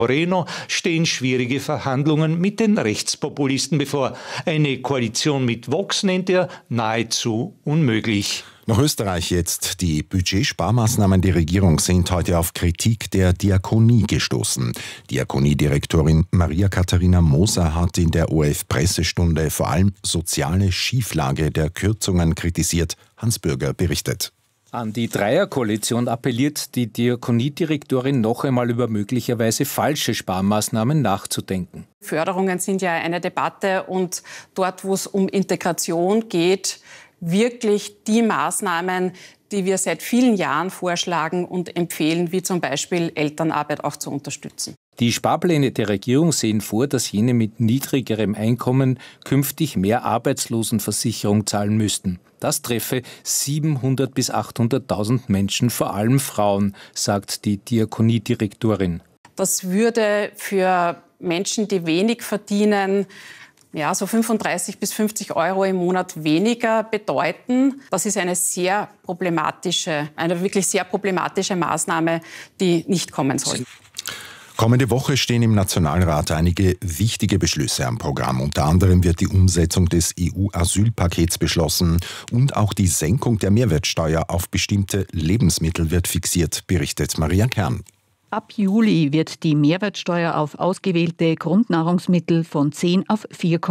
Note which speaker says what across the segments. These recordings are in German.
Speaker 1: Moreno stehen schwierige Verhandlungen mit den Rechtspopulisten bevor. Eine Koalition mit Vox nennt er nahezu unmöglich.
Speaker 2: Nach Österreich jetzt. Die Budgetsparmaßnahmen der Regierung sind heute auf Kritik der Diakonie gestoßen. Diakoniedirektorin Maria Katharina Moser hat in der ORF-Pressestunde vor allem soziale Schieflage der Kürzungen kritisiert. Hans Bürger berichtet.
Speaker 3: An die Dreierkoalition appelliert die Diakoniedirektorin noch einmal über möglicherweise falsche Sparmaßnahmen nachzudenken.
Speaker 4: Förderungen sind ja eine Debatte und dort, wo es um Integration geht, wirklich die Maßnahmen, die wir seit vielen Jahren vorschlagen und empfehlen, wie zum Beispiel Elternarbeit auch zu unterstützen.
Speaker 3: Die Sparpläne der Regierung sehen vor, dass jene mit niedrigerem Einkommen künftig mehr Arbeitslosenversicherung zahlen müssten. Das treffe 700.000 bis 800.000 Menschen, vor allem Frauen, sagt die Diakoniedirektorin.
Speaker 4: Das würde für Menschen, die wenig verdienen, so 35 bis 50 Euro im Monat weniger bedeuten. Das ist eine wirklich sehr problematische Maßnahme, die nicht kommen soll.
Speaker 2: Kommende Woche stehen im Nationalrat einige wichtige Beschlüsse am Programm. Unter anderem wird die Umsetzung des EU-Asylpakets beschlossen und auch die Senkung der Mehrwertsteuer auf bestimmte Lebensmittel wird fixiert, berichtet Maria Kern.
Speaker 5: Ab Juli wird die Mehrwertsteuer auf ausgewählte Grundnahrungsmittel von 10 auf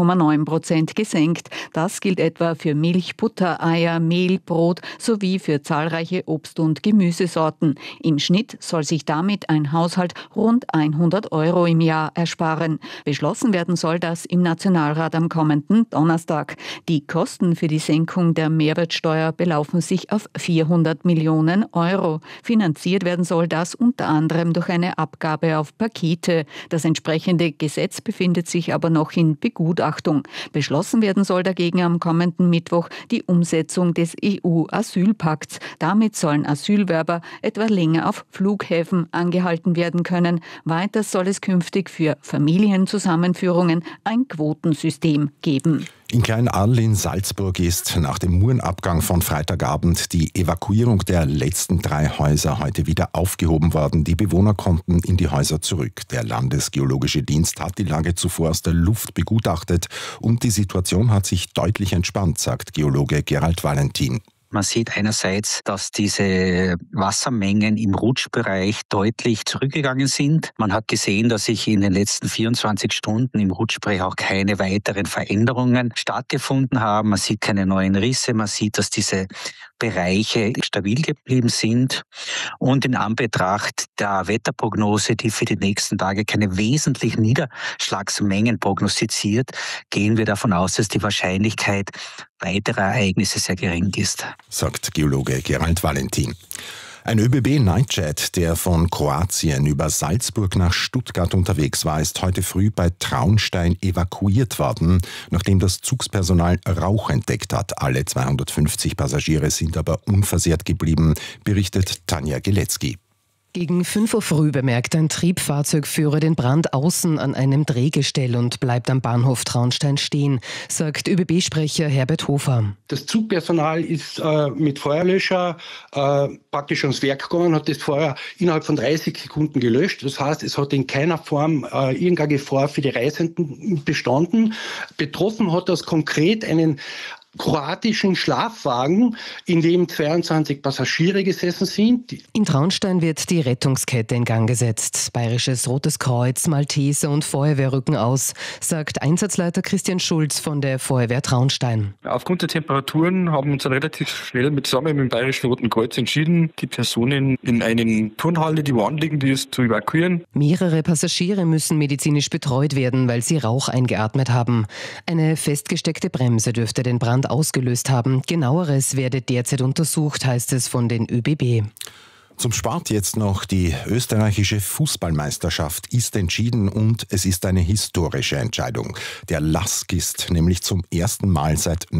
Speaker 5: 4,9% gesenkt. Das gilt etwa für Milch, Butter, Eier, Mehl, Brot sowie für zahlreiche Obst- und Gemüsesorten. Im Schnitt soll sich damit ein Haushalt rund 100 Euro im Jahr ersparen. Beschlossen werden soll das im Nationalrat am kommenden Donnerstag. Die Kosten für die Senkung der Mehrwertsteuer belaufen sich auf 400 Millionen Euro. Finanziert werden soll das unter anderem durch eine Abgabe auf Pakete. Das entsprechende Gesetz befindet sich aber noch in Begutachtung. Beschlossen werden soll dagegen am kommenden Mittwoch die Umsetzung des EU-Asylpakts. Damit sollen Asylwerber etwa länger auf Flughäfen angehalten werden können. Weiter soll es künftig für Familienzusammenführungen ein Quotensystem geben.
Speaker 2: In Kleinadl in Salzburg ist nach dem Uhrenabgang von Freitagabend die Evakuierung der letzten 3 Häuser heute wieder aufgehoben worden. Die Bewohner konnten in die Häuser zurück. Der Landesgeologische Dienst hat die Lage zuvor aus der Luft begutachtet und die Situation hat sich deutlich entspannt, sagt Geologe Gerald Valentin.
Speaker 6: Man sieht einerseits, dass diese Wassermengen im Rutschbereich deutlich zurückgegangen sind. Man hat gesehen, dass sich in den letzten 24 Stunden im Rutschbereich auch keine weiteren Veränderungen stattgefunden haben. Man sieht keine neuen Risse. Man sieht, dass diese Bereiche stabil geblieben sind. Und in Anbetracht der Wetterprognose, die für die nächsten Tage keine wesentlichen Niederschlagsmengen prognostiziert, gehen wir davon aus, dass die Wahrscheinlichkeit weiterer Ereignisse sehr gering ist,
Speaker 2: sagt Geologe Gerald Valentin. Ein ÖBB-Nightjet, der von Kroatien über Salzburg nach Stuttgart unterwegs war, ist heute früh bei Traunstein evakuiert worden, nachdem das Zugspersonal Rauch entdeckt hat. Alle 250 Passagiere sind aber unversehrt geblieben, berichtet Tanja Geletzky.
Speaker 7: Gegen 5 Uhr früh bemerkt ein Triebfahrzeugführer den Brand außen an einem Drehgestell und bleibt am Bahnhof Traunstein stehen, sagt ÖBB-Sprecher Herbert Hofer.
Speaker 8: Das Zugpersonal ist mit Feuerlöscher praktisch ans Werk gegangen, hat das Feuer innerhalb von 30 Sekunden gelöscht. Das heißt, es hat in keiner Form irgendeine Gefahr für die Reisenden bestanden. Betroffen hat das konkret einen kroatischen Schlafwagen, in dem 22 Passagiere gesessen sind.
Speaker 7: In Traunstein wird die Rettungskette in Gang gesetzt. Bayerisches Rotes Kreuz, Malteser und Feuerwehr rücken aus, sagt Einsatzleiter Christian Schulz von der Feuerwehr Traunstein.
Speaker 9: Aufgrund der Temperaturen haben wir uns relativ schnell zusammen mit dem Bayerischen Roten Kreuz entschieden, die Personen in eine Turnhalle, die wo anliegend ist, zu evakuieren.
Speaker 7: Mehrere Passagiere müssen medizinisch betreut werden, weil sie Rauch eingeatmet haben. Eine festgesteckte Bremse dürfte den Brand ausgelöst haben. Genaueres werde derzeit untersucht, heißt es von den ÖBB.
Speaker 2: Zum Sport jetzt noch. Die österreichische Fußballmeisterschaft ist entschieden und es ist eine historische Entscheidung. Der LASK ist nämlich zum ersten Mal seit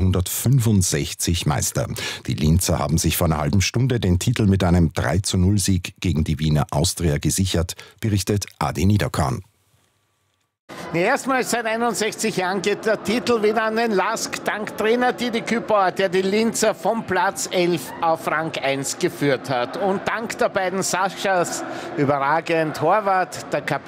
Speaker 2: 1965 Meister. Die Linzer haben sich vor einer halben Stunde den Titel mit einem 3:0-Sieg gegen die Wiener Austria gesichert, berichtet Adi Niederkorn.
Speaker 10: Erstmals seit 61 Jahren geht der Titel wieder an den LASK, dank Trainer Didi Kübauer, der die Linzer vom Platz 11 auf Rang 1 geführt hat. Und dank der beiden Saschas, überragend Horvath, der Kapitän